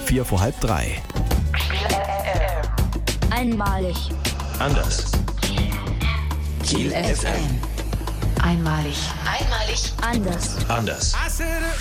4 vor halb 3. Einmalig. Anders. Kiel FM. Einmalig. Anders. Anders.